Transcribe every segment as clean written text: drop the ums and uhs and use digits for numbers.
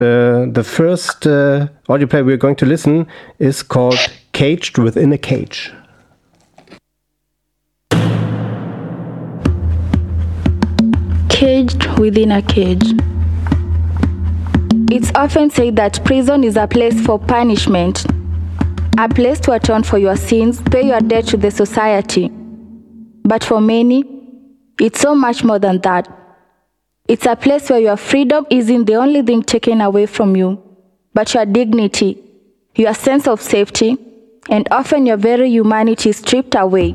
The first audio play we're going to listen is called Caged Within a Cage. Caged within a cage. It's often said that prison is a place for punishment, a place to atone for your sins, pay your debt to the society. But for many, it's so much more than that. It's a place where your freedom isn't the only thing taken away from you, but your dignity, your sense of safety, and often your very humanity stripped away.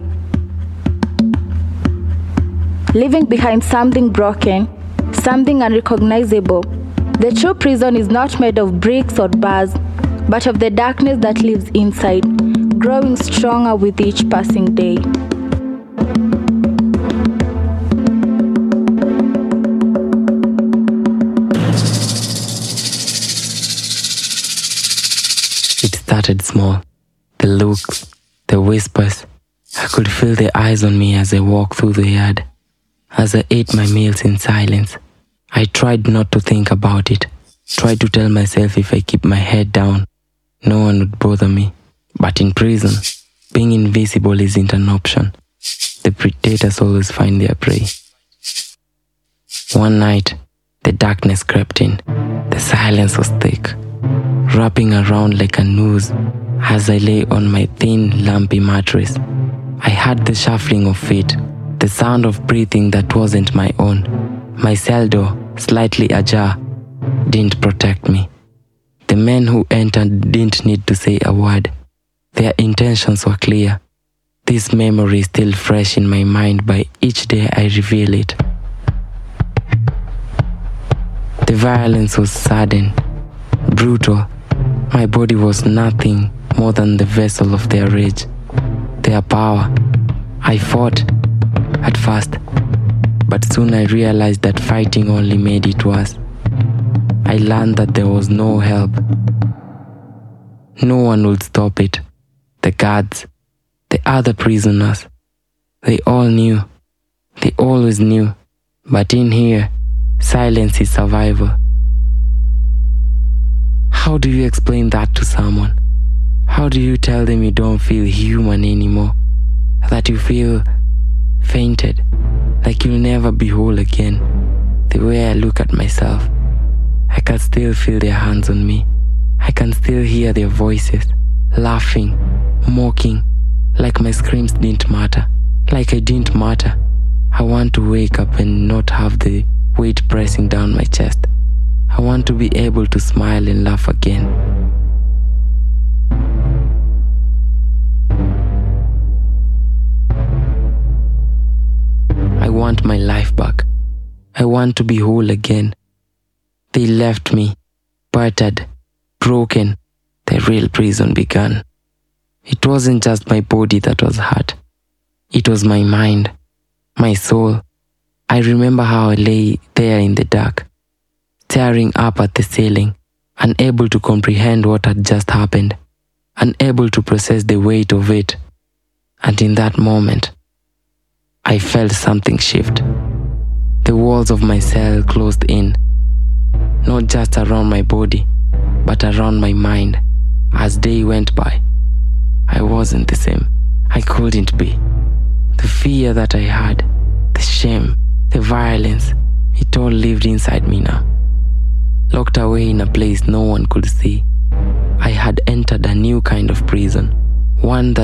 Leaving behind something broken, something unrecognizable. The true prison is not made of bricks or bars, but of the darkness that lives inside, growing stronger with each passing day. It started small. The looks, the whispers. I could feel the eyes on me as I walked through the yard. As I ate my meals in silence, I tried not to think about it. Tried to tell myself if I keep my head down, no one would bother me. But in prison, being invisible isn't an option. The predators always find their prey. One night, the darkness crept in. The silence was thick, wrapping around like a noose as I lay on my thin, lumpy mattress. I heard the shuffling of feet, the sound of breathing that wasn't my own. My cell door, slightly ajar, didn't protect me. The men who entered didn't need to say a word. Their intentions were clear. This memory is still fresh in my mind by each day I reveal it. The violence was sudden, brutal. My body was nothing more than the vessel of their rage, their power. I fought at first, but soon I realized that fighting only made it worse. I learned that there was no help. No one would stop it. The guards, the other prisoners, they all knew. They always knew. But in here, silence is survival. How do you explain that to someone? How do you tell them you don't feel human anymore? That you feel fainted, like you'll never be whole again? The way I look at myself, I can still feel their hands on me. I can still hear their voices, laughing, mocking, like my screams didn't matter, like I didn't matter. I want to wake up and not have the weight pressing down my chest. I want to be able to smile and laugh again. I want my life back. I want to be whole again. They left me, battered, broken. The real prison began. It wasn't just my body that was hurt. It was my mind, my soul. I remember how I lay there in the dark, staring up at the ceiling, unable to comprehend what had just happened, unable to process the weight of it. And in that moment, I felt something shift. The walls of my cell closed in, not just around my body, but around my mind. As day went by, I wasn't the same. I couldn't be. The fear that I had, the shame, the violence, it all lived inside me now. Locked away in a place no one could see. I had entered a new kind of prison, one that